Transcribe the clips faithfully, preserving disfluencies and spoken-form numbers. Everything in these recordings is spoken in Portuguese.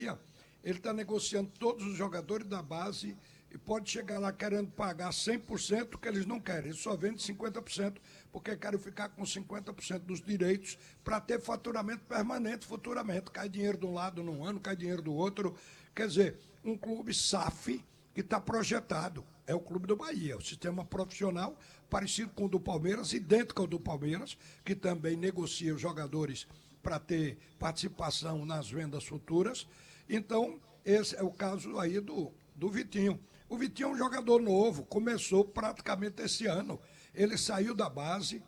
Ele está negociando todos os jogadores da base e pode chegar lá querendo pagar cem por cento, que eles não querem. Ele só vende cinquenta por cento, porque querem ficar com cinquenta por cento dos direitos para ter faturamento permanente futuramente. Cai dinheiro de um lado num ano, cai dinheiro do outro. Quer dizer, um clube S A F que está projetado. É o clube do Bahia, o sistema profissional parecido com o do Palmeiras, idêntico ao do Palmeiras, que também negocia os jogadores para ter participação nas vendas futuras. Então, esse é o caso aí do, do Vitinho. O Vitinho é um jogador novo, começou praticamente esse ano. Ele saiu da base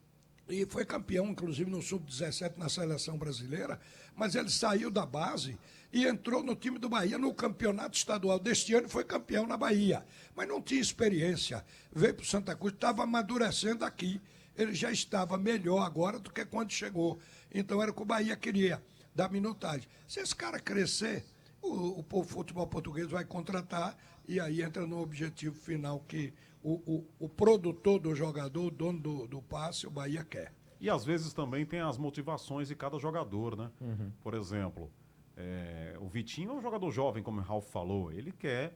e foi campeão, inclusive, no sub dezessete na seleção brasileira, mas ele saiu da base e entrou no time do Bahia no campeonato estadual deste ano e foi campeão na Bahia. Mas não tinha experiência, veio para o Santa Cruz, estava amadurecendo aqui. Ele já estava melhor agora do que quando chegou. Então era o que o Bahia queria, dar minutagem. Se esse cara crescer, o, o, o futebol português vai contratar e aí entra no objetivo final que o, o, o produtor do jogador, o dono do, do passe, o Bahia quer. E às vezes também tem as motivações de cada jogador, né? Uhum. Por exemplo, é, o Vitinho é um jogador jovem, como o Ralf falou, ele quer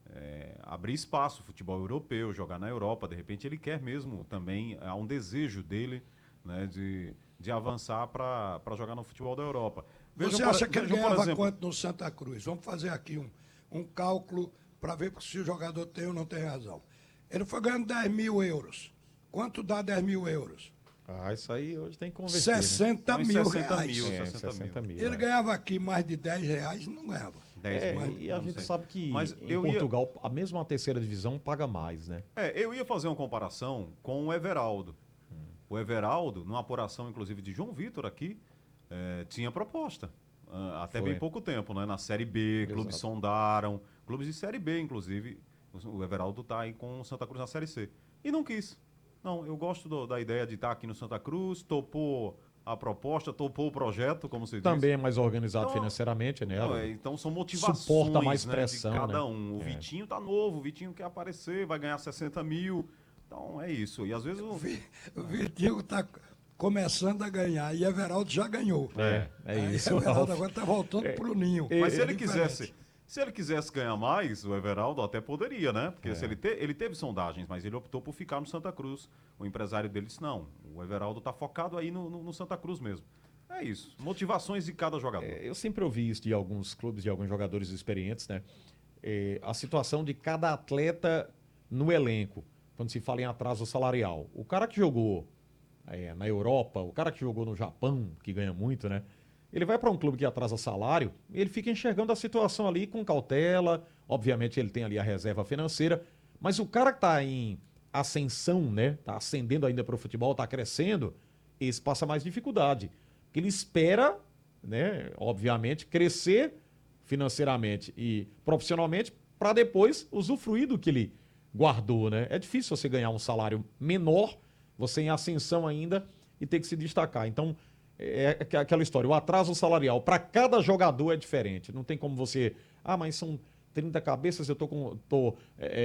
é, abrir espaço, futebol europeu, jogar na Europa, de repente ele quer mesmo também, há um desejo dele, né, de, de avançar para jogar no futebol da Europa. Vejam, Você acha por, que ele ganhava exemplo, quanto no Santa Cruz? Vamos fazer aqui um, um cálculo para ver se o jogador tem ou não tem razão. Ele foi ganhando dez mil euros. Quanto dá dez mil euros? Ah, isso aí hoje tem que converter. sessenta né? mil sessenta reais. Mil, é, sessenta sessenta mil. Ele é. ganhava aqui mais de dez reais, não ganhava. dez É, mais, e a gente sei. sabe que Mas em eu Portugal, ia... a mesma terceira divisão paga mais, né? É, eu ia fazer uma comparação com o Everaldo. Hum. O Everaldo, numa apuração, inclusive, de João Vitor aqui, é, tinha proposta. Uh, até Foi. bem pouco tempo, né? Na Série B, Exato. clubes sondaram, clubes de Série B, inclusive. O Everaldo está aí com o Santa Cruz na Série C. E não quis. Não, eu gosto do, da ideia de estar tá aqui no Santa Cruz, topou a proposta, topou o projeto, como se diz. Também é mais organizado então, financeiramente, né? Não, é, então são motivações, suporta mais né, pressão, de cada né? um. O é. Vitinho tá novo, o Vitinho quer aparecer, vai ganhar sessenta mil. Então é isso. E às vezes o, o Vitinho está começando a ganhar e Everaldo já ganhou. É, é isso. Aí, Everaldo agora está voltando é, para o ninho. Mas é, se ele é quisesse... Se ele quisesse ganhar mais, o Everaldo até poderia, né? Porque é. se ele, te, ele teve sondagens, mas ele optou por ficar no Santa Cruz. O empresário dele disse, não, o Everaldo está focado aí no, no, no Santa Cruz mesmo. É isso, motivações de cada jogador. É, eu sempre ouvi isso de alguns clubes, de alguns jogadores experientes, né? É, a situação de cada atleta no elenco, quando se fala em atraso salarial. O cara que jogou é, na Europa, o cara que jogou no Japão, que ganha muito, né? Ele vai para um clube que atrasa salário, ele fica enxergando a situação ali com cautela, obviamente ele tem ali a reserva financeira, mas o cara que está em ascensão, né, está ascendendo ainda para o futebol, está crescendo, esse passa mais dificuldade, porque ele espera, né, obviamente, crescer financeiramente e profissionalmente para depois usufruir do que ele guardou, né? É difícil você ganhar um salário menor, você em ascensão ainda e ter que se destacar, então... É aquela história, o atraso salarial para cada jogador é diferente. Não tem como você... Ah, mas são trinta cabeças, eu estou tô, tô,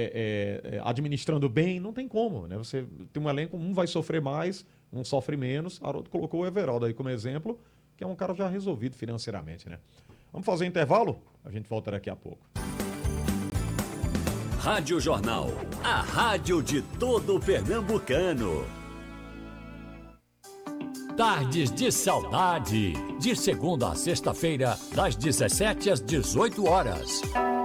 é, é, administrando bem. Não tem como, né? Você tem um elenco, um vai sofrer mais, um sofre menos. Haroldo colocou o Everaldo aí como exemplo, que é um cara já resolvido financeiramente, né? Vamos fazer um intervalo? A gente volta daqui a pouco. Rádio Jornal, a rádio de todo pernambucano. Tardes de Saudade, de segunda a sexta-feira, das dezessete às dezoito horas.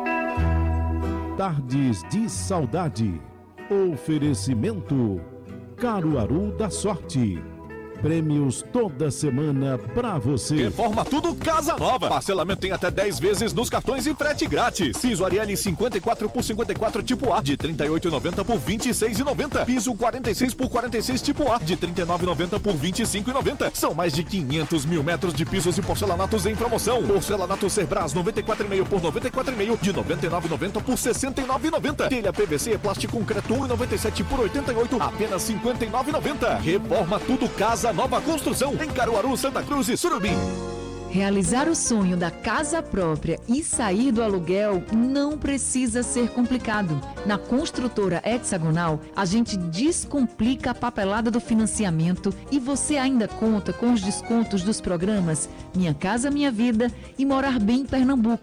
Tardes de Saudade. Oferecimento Caruaru da Sorte. Prêmios toda semana pra você. Reforma tudo casa nova. Parcelamento em até dez vezes nos cartões e frete grátis. Piso Ariane cinquenta e quatro por cinquenta e quatro tipo A de trinta e oito reais e noventa centavos por vinte e seis reais e noventa centavos. Piso quarenta e seis por quarenta e seis tipo A de trinta e nove reais e noventa centavos por vinte e cinco reais e noventa centavos. São mais de quinhentos mil metros de pisos e porcelanatos em promoção. Porcelanato Cerbras noventa e quatro reais e meio por noventa e quatro reais e meio de noventa e nove reais e noventa centavos por sessenta e nove reais e noventa centavos. Telha P V C plástico concreto um real e noventa e sete centavos por oitenta e oito reais, apenas cinquenta e nove reais e noventa centavos. Reforma tudo casa nova construção em Caruaru, Santa Cruz e Surubim. Realizar o sonho da casa própria e sair do aluguel não precisa ser complicado. Na Construtora Hexagonal, a gente descomplica a papelada do financiamento e você ainda conta com os descontos dos programas Minha Casa Minha Vida e Morar Bem em Pernambuco.